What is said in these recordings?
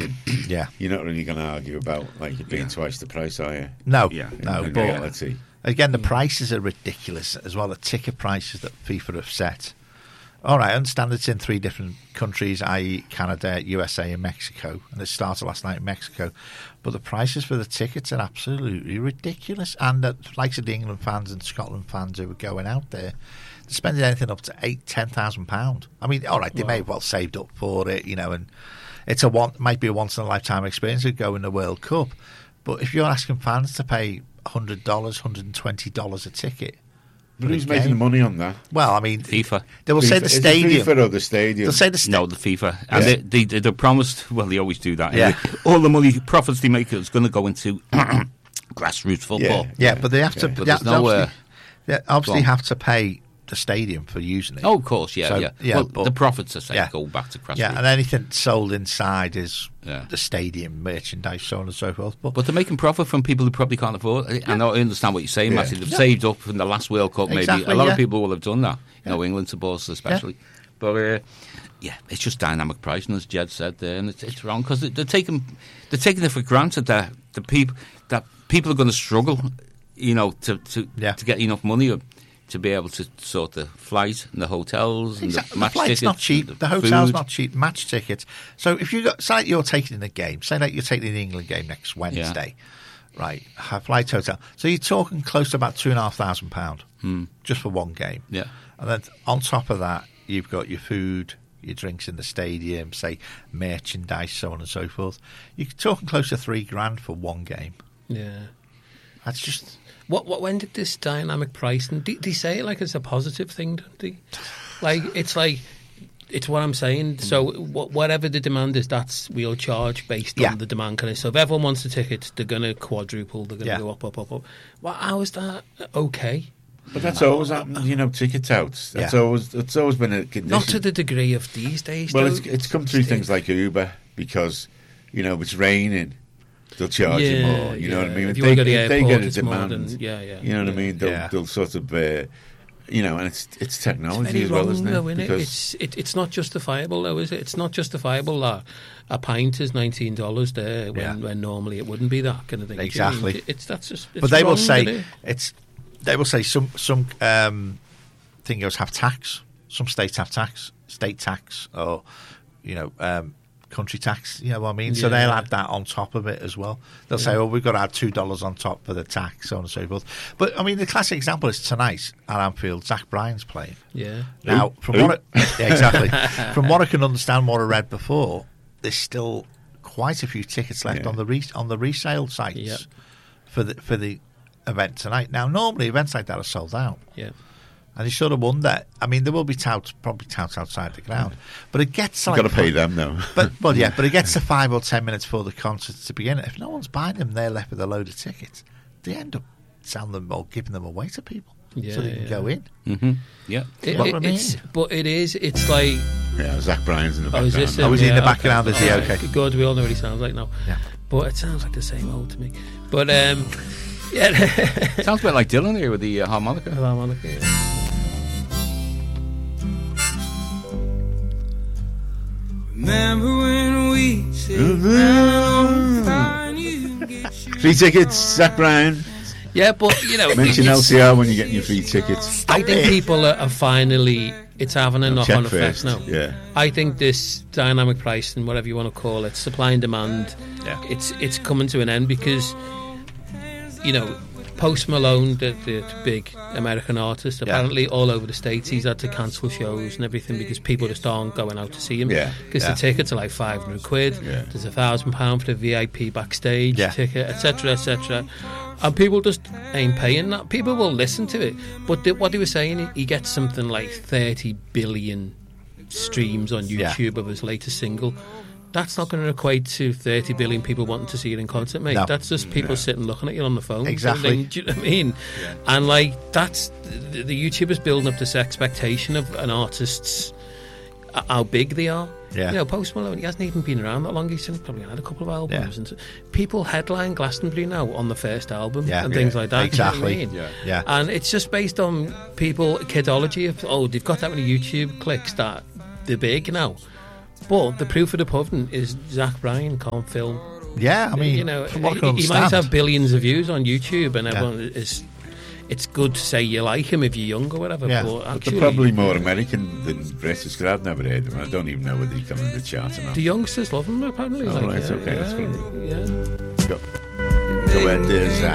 pricing, Yeah. you're not really going to argue about like it being twice the price, are you? No, Yeah. no. In But reality. again, the prices are ridiculous as well. The ticket prices that FIFA have set. All right, I understand it's in 3 different countries, i.e. Canada, USA and Mexico. And it started last night in Mexico. But the prices for the tickets are absolutely ridiculous. And the likes of the England fans and Scotland fans who are going out there, they're spending anything up to £8,000-10,000. I mean, all right, they may have well saved up for it, and it's might be a once-in-a-lifetime experience to go in the World Cup. But if you're asking fans to pay $100, $120 a ticket... But who's making the money on that? Well, I mean... FIFA. They will say the Is it stadium. FIFA or the stadium? They'll say the No, the FIFA. And they promised, well, they always do that. Yeah. All the money, profits they make is going to go into grassroots football. Yeah, but they have to... But They there's no... obviously have to pay the stadium for using it. Oh, of course, yeah. Well, but the profits are saying go back to grassroots. Yeah, and anything sold inside is Yeah. the stadium merchandise, so on and so forth. But they're making profit from people who probably can't afford it. I know, I understand what you're saying, Matthew. They've saved up from the last World Cup, maybe. Exactly, a lot yeah. of people will have done that. England supporters especially. But, it's just dynamic pricing, as Jed said there, and it's wrong because they're taking it for granted that people are going to struggle, to get enough money to be able to sort the flight and the hotels and the match flight's tickets. not cheap. The hotel's not cheap. Match tickets. So if say like you're taking in a game, say like you're taking the England game next Wednesday, right? Flight hotel. So you're talking close to about £2,500 just for one game. Yeah. And then on top of that, you've got your food, your drinks in the stadium, say merchandise, so on and so forth. You're talking close to $3,000 for one game. Yeah. That's just... When did this dynamic pricing? Do they say it like it's a positive thing? Don't they? It's what I'm saying. So whatever the demand is, we'll charge based on the demand. So if everyone wants the tickets, they're going to quadruple. They're going to go up. Well, how is that okay? But that's always happened, ticket outs. It's always been a condition. Not to the degree of these days. Well, though. it's come through things like Uber because, if it's raining, they'll charge you more. You know what I mean? If If you go to the they airport, get a it's more demand, than- you know what I mean? They'll sort of, and it's technology Very as well, wrong, isn't it? though, isn't Because it's not justifiable, though, is it? It's not justifiable that a pint is $19 there when normally it wouldn't be that kind of thing. Exactly. Do you mean? It's But they will wrong, say isn't it? They will say some things have tax. Some states have tax, state tax, or country tax. You know what I mean? So Yeah. they'll add that on top of it as well. They'll say, "Well, we've got to add $2 on top for the tax, so on and so forth." But I mean, the classic example is tonight at Anfield. Zach Bryan's playing. Yeah. Now, exactly. From what I can understand, what I read before, there's still quite a few tickets left on the resale sites for the event tonight. Now, normally events like that are sold out. Yeah. And you sort of wonder. I mean, there will be probably touts outside the ground, but it gets like you've got to pay them though. But it gets to 5 or 10 minutes before the concert to begin. If no one's buying them, they're left with a load of tickets. They end up selling them or giving them away to people so they can go in. Mm-hmm. Yeah. It's like... Yeah, Zach Bryan's in the background. Is this Oh, is he in the background? Is he? Okay. Good, we all know what he sounds like now. Yeah. But it sounds like the same old to me. But, Sounds a bit like Dylan here with the harmonica. Harmonica, yeah. Remember when we said fine, you can get your Free tickets, Zach Bryan. Yeah, but, Mention LCR when you're getting your free tickets. I think people are finally... It's having a knock-on Check effect first, now. yeah. I think this dynamic pricing, whatever you want to call it, supply and demand, it's coming to an end because, Post Malone, the big American artist, apparently all over the States, he's had to cancel shows and everything because people just aren't going out to see him. Because the tickets are like £500. Yeah. There's £1,000 for the VIP backstage ticket, etc., etc. And people just ain't paying that. People will listen to it. But what they were saying, he gets something like 30 billion streams on YouTube of his latest single. That's not going to equate to 30 billion people wanting to see it in concert, mate. No. That's just people sitting looking at you on the phone. Exactly. Do you know what I mean? Yeah. And that's the YouTubers building up this expectation of an artist's how big they are. Yeah. Post Malone, he hasn't even been around that long. He's probably had a couple of albums. And people headline Glastonbury now on the first album and things like that. Exactly. You know what I mean? Yeah. And it's just based on people, kidology of, they've got that many YouTube clicks that they're big now. But the proof of the pudding is Zach Bryan can't film. Yeah, I mean, you know, from what I can he might understand. have billions of views on YouTube, and everyone is. It's good to say you like him if you're young or whatever. Yeah. But But actually, they're probably more American than British, because I've never heard them. I don't even know whether he comes in the chart or not. the youngsters love him apparently. Oh, like, right, yeah, okay, that's yeah. Go ahead there, Zach,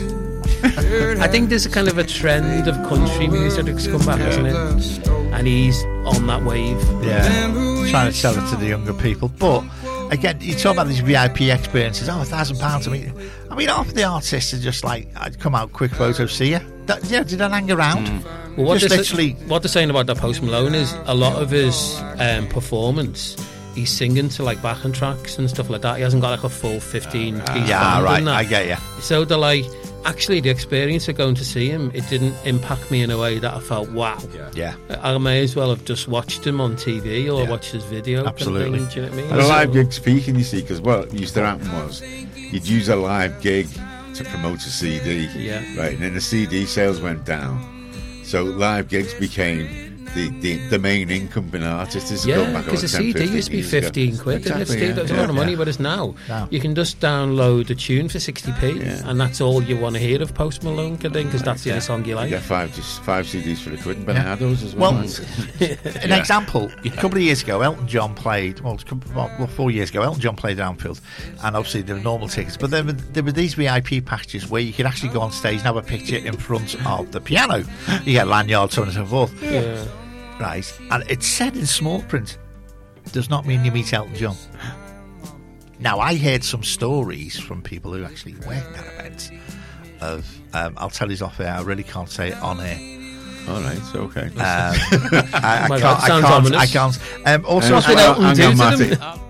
lad. I think there's a kind of a trend of country music that's come back, hasn't it? And he's on that wave. Yeah, trying to sell it to the younger people. But again, you talk about these VIP experiences. Oh, £1,000. I mean, half of the artists are just like, I'd come out, quick photo, see ya. Did they hang around? Well, what Just they're, literally. what they're saying about that Post Malone is a lot of his performance, he's singing to like backing tracks and stuff like that. He hasn't got like a full 15-piece Yeah, band right. and that. I get you. So they're like, actually, the experience of going to see him, it didn't impact me in a way that I felt, wow. Yeah. I may as well have just watched him on TV or Yeah. watched his video. Absolutely. Kind of thing, do you know what I mean? And a So- live gig speaking, you see, because what used to happen was you'd use a live gig to promote a CD, Yeah. right? And then the CD sales went down, so live gigs became the main income for an artist. This is going Yeah, back because about a 10, CD 15 used to be years ago. 15 quid, didn't it, Exactly, Steve? yeah. That was a lot of money, Yeah. whereas now No. you can just download a tune for 60p, Yeah. and that's all you want to hear of Post Malone, because that's the only song you like. You get five CDs for the quid and Bernardo's as Well, well. an example, a couple of years ago, Elton John played, 4 years ago, Elton John played at Anfield, and obviously there were normal tickets, but there were these VIP packages where you could actually go on stage and have a picture in front of the piano. You get lanyard, so on and so forth. Yeah. Right, and it said in small print, does not mean you meet Elton John. Now, I heard some stories from people who actually worked at events of, I'll tell you off air, I really can't say it on air. All right, so okay. I my can't. God, sounds I ominous. can't. Also, What did Elton do to them?